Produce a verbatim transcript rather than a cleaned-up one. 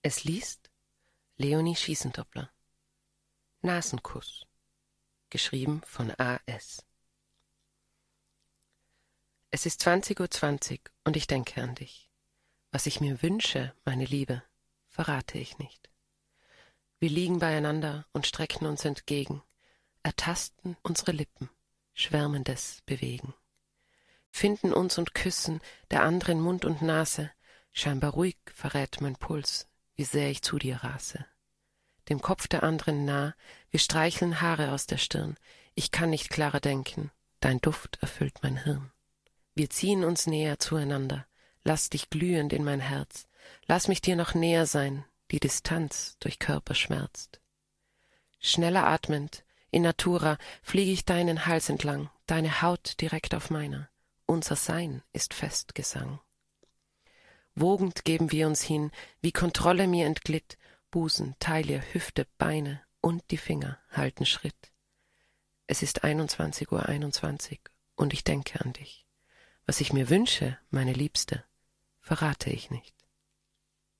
Es liest Leonie Schießendoppler. Nasenkuss. Geschrieben von A S Es ist zwanzig Uhr zwanzig und ich denke an dich. Was ich mir wünsche, meine Liebe, verrate ich nicht. Wir liegen beieinander und strecken uns entgegen, ertasten unsere Lippen, schwärmendes Bewegen. Finden uns und küssen der anderen Mund und Nase, scheinbar ruhig verrät mein Puls, wie sehr ich zu dir rase. Dem Kopf der anderen nah, wir streicheln Haare aus der Stirn, ich kann nicht klarer denken, dein Duft erfüllt mein Hirn. Wir ziehen uns näher zueinander, lass dich glühend in mein Herz, lass mich dir noch näher sein, die Distanz durch Körper schmerzt. Schneller atmend, in natura, fliege ich deinen Hals entlang, deine Haut direkt auf meiner, unser Sein ist Festgesang. Wogend geben wir uns hin, wie Kontrolle mir entglitt, Busen, Taille, Hüfte, Beine und die Finger halten Schritt. Es ist einundzwanzig Uhr einundzwanzig und ich denke an dich. Was ich mir wünsche, meine Liebste, verrate ich nicht.